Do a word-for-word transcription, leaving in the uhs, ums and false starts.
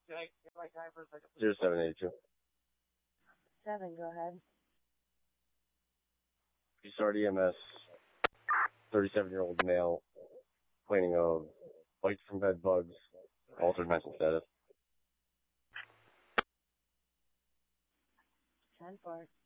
Zero seven eight two. Seven, go ahead. Start E M S. thirty-seven-year-old male, complaining of bites from bed bugs, altered mental status. ten four.